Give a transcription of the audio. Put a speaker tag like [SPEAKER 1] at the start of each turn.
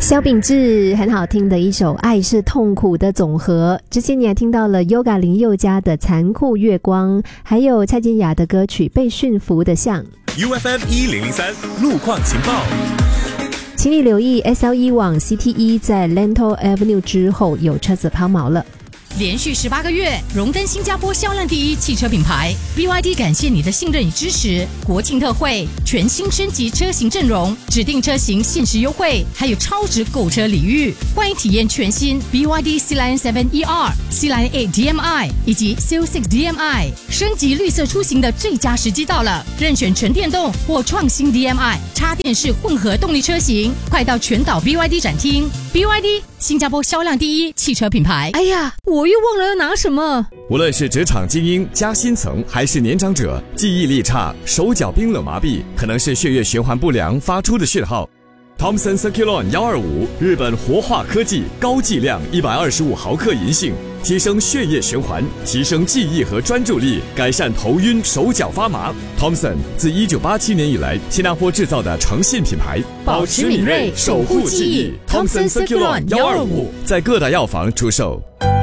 [SPEAKER 1] 萧秉治很好听的一首《爱是痛苦的总和》，之前你还听到了 Yoga 林宥嘉的《残酷月光》，还有蔡健雅的歌曲《被驯服的象》。
[SPEAKER 2] UFM 1003路况情报，
[SPEAKER 1] 请你留意 SL1 往 CT1 在 Lentor Avenue 之后有车子抛锚了。
[SPEAKER 3] 连续18个月，荣登新加坡销量第1汽车品牌。BYD 感谢你的信任与支持。国庆特惠，全新升级车型阵容，指定车型限时优惠，还有超值购车礼遇。欢迎体验全新 BYD Sealion 7ER、Sealion 8 DMI 以及 Seal6 DMI。升级绿色出行的最佳时机到了，任选纯电动或创新 DMI、插电式混合动力车型，快到全岛 BYD 展厅。BYD 新加坡销量第1汽车品牌。哎呀，我又忘了要拿什么。
[SPEAKER 4] 无论是职场精英、加薪层，还是年长者，记忆力差、手脚冰冷麻痹，可能是血液循环不良发出的讯号。Thomson Circulon 125，日本活化科技，高剂量125毫克银杏，提升血液循环，提升记忆和专注力，改善头晕、手脚发麻。Thomson 自1987年以来，新加坡制造的诚信品牌，
[SPEAKER 3] 保持敏锐，守护记忆。Thomson Circulon 125
[SPEAKER 4] 在各大药房出售。